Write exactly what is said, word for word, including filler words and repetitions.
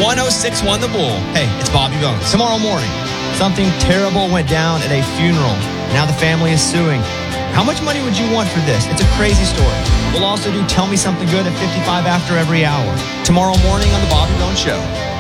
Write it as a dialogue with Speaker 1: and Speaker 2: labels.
Speaker 1: one oh six one The Bull. Hey, it's Bobby Bones. Tomorrow morning, something terrible went down at a funeral. Now the family is suing. How much money would you want for this? It's a crazy story. We'll also do Tell Me Something Good at fifty-five after every hour. Tomorrow morning on The Bobby Bones Show.